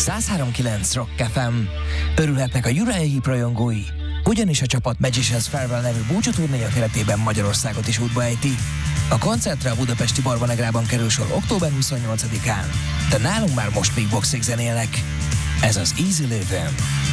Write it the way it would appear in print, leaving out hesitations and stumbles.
103.9 Rock FM. Örülhetnek a Uriah Heep rajongói, ugyanis a csapat Magician's Farewell nevű búcsúturnéja keretében Magyarországot is útba ejti. A koncertre a budapesti Barbanegrában kerül sor október 28-án, de nálunk már most még boxig zenélnek. Ez az Easy Living.